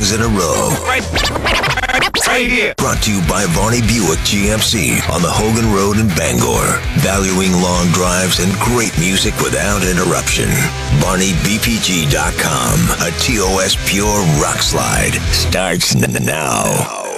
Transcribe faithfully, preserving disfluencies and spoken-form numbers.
songs in a row. Right, right here. Brought to you by Varney Buick G M C on the Hogan Road in Bangor. Valuing long drives and great music without interruption. Barney B P G dot com. A T O S pure rock slide starts n- now.